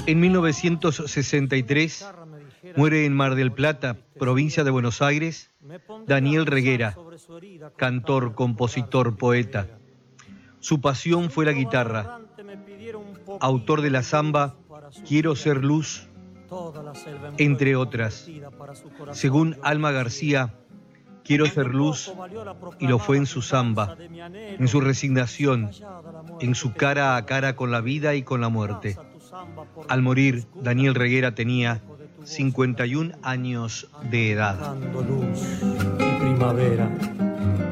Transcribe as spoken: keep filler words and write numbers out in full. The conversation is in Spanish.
En mil novecientos sesenta y tres muere en Mar del Plata, provincia de Buenos Aires, Daniel Reguera, cantor, compositor, poeta. Su pasión fue la guitarra. Autor de la samba Quiero ser luz, entre otras. Según Alma García, quiero ser luz, y lo fue en su samba, en su resignación, en su cara a cara con la vida y con la muerte. Al morir, Daniel Reguera tenía cincuenta y un años de edad. Luz y primavera.